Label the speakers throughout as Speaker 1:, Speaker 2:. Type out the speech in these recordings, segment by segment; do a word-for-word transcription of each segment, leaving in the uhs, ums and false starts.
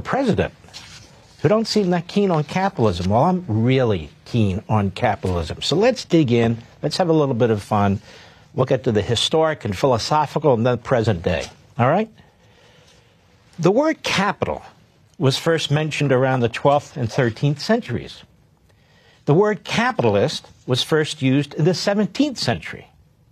Speaker 1: president who don't seem that keen on capitalism. Well, I'm really keen on capitalism. So let's dig in. Let's have a little bit of fun. We'll get to the historic and philosophical and then present day. All right? The word capital was first mentioned around the twelfth and thirteenth centuries. The word capitalist was first used in the seventeenth century.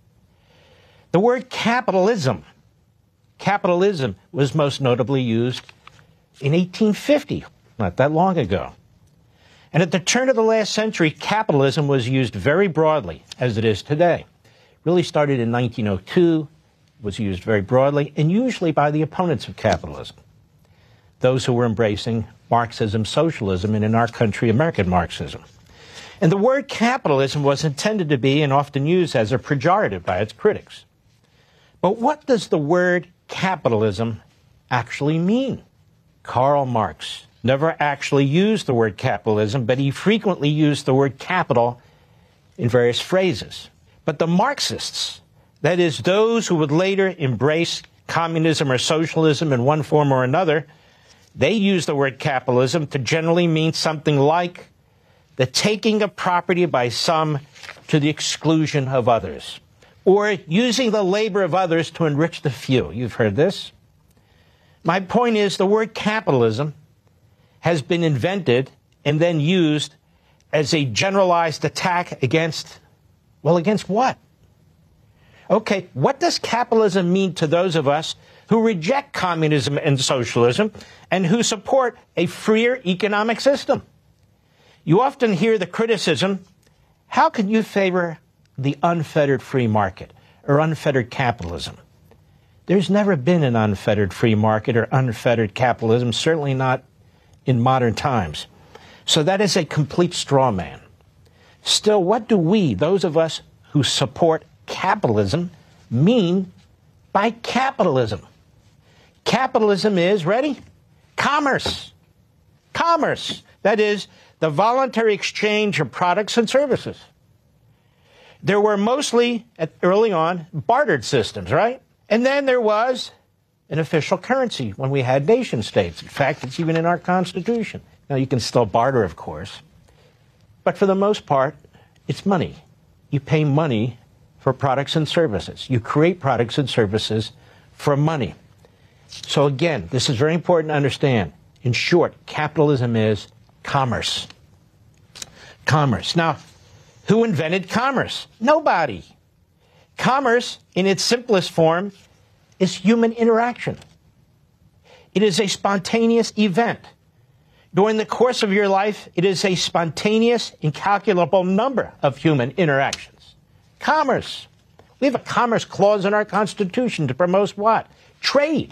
Speaker 1: The word capitalism, capitalism was most notably used in eighteen fifty, not that long ago. And at the turn of the last century, capitalism was used very broadly, as it is today. It really started in nineteen oh two, was used very broadly, and usually by the opponents of capitalism, those who were embracing Marxism, socialism, and in our country, American Marxism. And the word capitalism was intended to be and often used as a pejorative by its critics. But what does the word capitalism actually mean? Karl Marx never actually used the word capitalism, but he frequently used the word capital in various phrases. But the Marxists, that is, those who would later embrace communism or socialism in one form or another, they used the word capitalism to generally mean something like the taking of property by some to the exclusion of others, or using the labor of others to enrich the few. You've heard this. My point is, the word capitalism has been invented and then used as a generalized attack against, well, against what? Okay, what does capitalism mean to those of us who reject communism and socialism and who support a freer economic system? You often hear the criticism, how can you favor the unfettered free market or unfettered capitalism? There's never been an unfettered free market or unfettered capitalism, certainly not in modern times. So that is a complete straw man. Still, what do we, those of us who support capitalism, mean by capitalism? Capitalism is, ready? Commerce. Commerce. That is, the voluntary exchange of products and services. There were mostly, at, early on, bartered systems, right? And then there was an official currency when we had nation states. In fact, it's even in our Constitution. Now, you can still barter, of course. But for the most part, it's money. You pay money for products and services. You create products and services for money. So again, this is very important to understand. In short, capitalism is commerce. Commerce. Now, who invented commerce? Nobody. Commerce, in its simplest form, is human interaction. It is a spontaneous event. During the course of your life, it is a spontaneous, incalculable number of human interactions. Commerce. We have a commerce clause in our Constitution to promote what? Trade.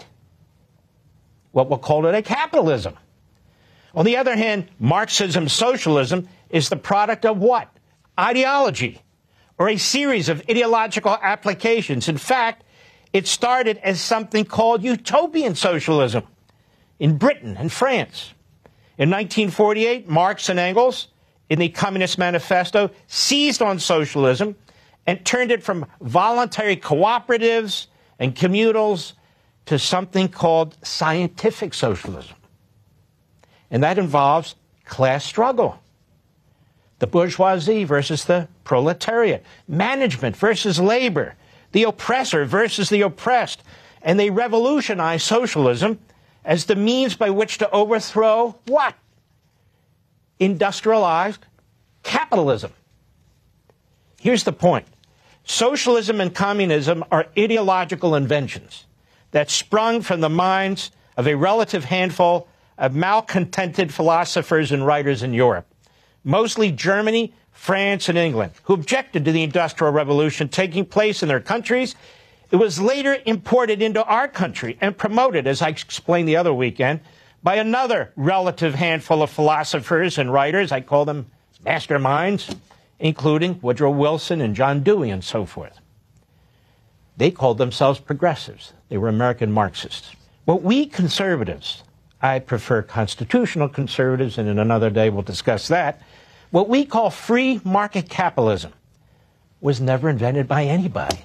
Speaker 1: What we'll call it a capitalism. On the other hand, Marxism, socialism, is the product of what? Ideology, or a series of ideological applications. In fact, it started as something called utopian socialism in Britain and France. In nineteen forty-eight, Marx and Engels, in the Communist Manifesto, seized on socialism and turned it from voluntary cooperatives and communals to something called scientific socialism. And that involves class struggle. The bourgeoisie versus the proletariat, management versus labor, the oppressor versus the oppressed. And they revolutionized socialism as the means by which to overthrow what? Industrialized capitalism. Here's the point. Socialism and communism are ideological inventions that sprung from the minds of a relative handful of malcontented philosophers and writers in Europe, mostly Germany, France, and England, who objected to the Industrial Revolution taking place in their countries. It was later imported into our country and promoted, as I explained the other weekend, by another relative handful of philosophers and writers. I call them masterminds, including Woodrow Wilson and John Dewey and so forth. They called themselves progressives. They were American Marxists. What we conservatives, I prefer constitutional conservatives, and in another day we'll discuss that, what we call free market capitalism was never invented by anybody.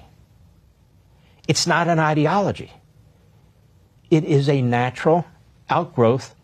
Speaker 1: It's not an ideology. It is a natural outgrowth